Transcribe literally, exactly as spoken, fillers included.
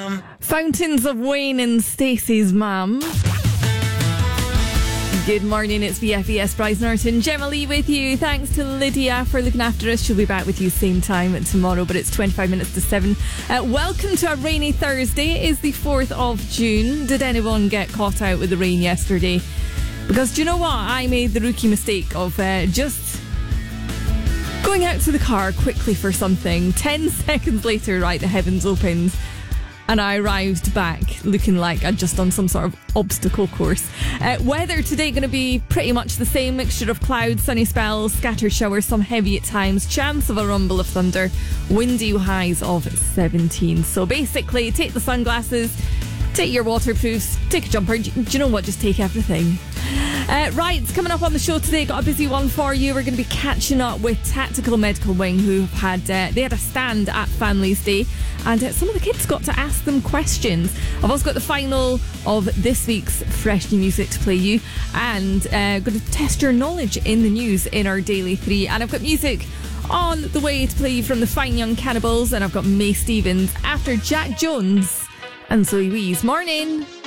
mum. Fountains of Wayne and Stacey's mum. Good morning, it's B F E S Bryce Norton. Gemma Lee with you. Thanks to Lydia for looking after us. She'll be back with you same time tomorrow, but it's twenty-five minutes to seven. Uh, welcome to a rainy Thursday. It is the fourth of June. Did anyone get caught out with the rain yesterday? Because do you know what? I made the rookie mistake of uh, just going out to the car quickly for something. Ten seconds later, right, the heavens opened. And I arrived back looking like I'd just done some sort of obstacle course. Uh, weather today going to be pretty much the same. Mixture of clouds, sunny spells, scattered showers, some heavy at times. Chance of a rumble of thunder. Windy highs of seventeen. So basically, take the sunglasses, take your waterproofs, take a jumper. Do you know what? Just take everything. Uh, right, coming up on the show today, got a busy one for you. We're going to be catching up with Tactical Medical Wing, who had uh, they had a stand at Families Day, and uh, some of the kids got to ask them questions. I've also got the final of this week's fresh new music to play you, and uh, going to test your knowledge in the news in our daily three. And I've got music on the way to play you from the Fine Young Cannibals, and I've got May Stevens after Jack Jones and Zoe Wees. Morning.